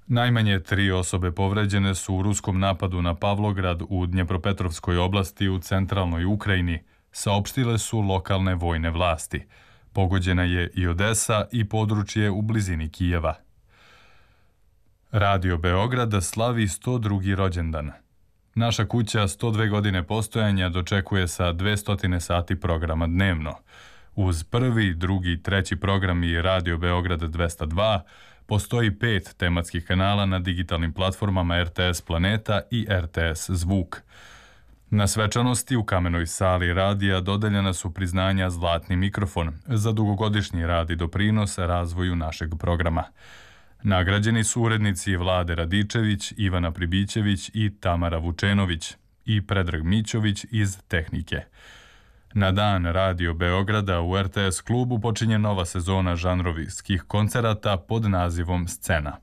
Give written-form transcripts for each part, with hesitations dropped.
Najmanje 3 osobe povređene su u ruskom napadu na Pavlograd u Dnjepropetrovskoj oblasti u centralnoj Ukrajini, saopštile su lokalne vojne vlasti. Pogođena je i Odesa i područje u blizini Kijeva. Radio Beograd slavi 102. rođendan. Naša kuća 102 godine postojanja dočekuje sa 200 sati programa dnevno. Uz prvi, drugi, treći program i Radio Beograd 202 postoji 5 tematskih kanala na digitalnim platformama RTS Planeta i RTS Zvuk. Na svečanosti u Kamenoj sali radija dodeljena su priznanja Zlatni mikrofon za dugogodišnji rad i doprinos razvoju našeg programa. Nagrađeni su urednici Vlade Radičević, Ivana Pribićević i Tamara Vučenović i Predrag Mićović iz Tehnike. Na dan Radio Beograda u RTS klubu počinje nova sezona žanrovskih koncerata pod nazivom Scena.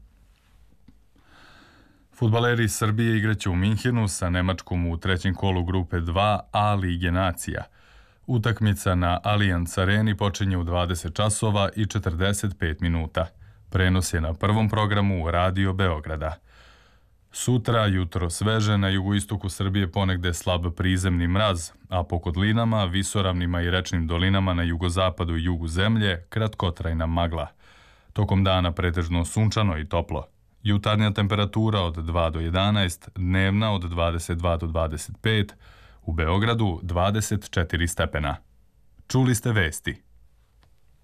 Fudbaleri Srbije igraće u Minhenu sa Nemačkom u trećem kolu grupe 2 A Lige nacija. Utakmica na Allianz Areni počinje u 20 časova i 45 minuta. Prenos je na prvom programu Radio Beograda. Sutra, jutro sveže, na jugoistoku Srbije ponegde slab prizemni mraz, a po kotlinama, visoravnima i rečnim dolinama na jugozapadu i jugu zemlje kratkotrajna magla. Tokom dana pretežno sunčano i toplo. Jutarnja temperatura od 2 do 11, dnevna od 22 do 25, u Beogradu 24 stepena. Čuli ste vesti.